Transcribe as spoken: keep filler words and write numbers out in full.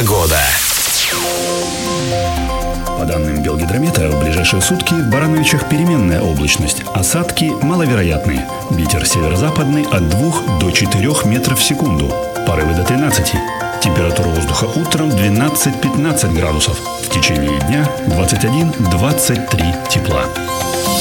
Погода. По данным Белгидромета, в ближайшие сутки в Барановичах переменная облачность. Осадки маловероятны. Ветер северо-западный от двух до четырёх метров в секунду. Порывы до тринадцати. Температура воздуха утром двенадцать-пятнадцать градусов. В течение дня двадцать один - двадцать три тепла.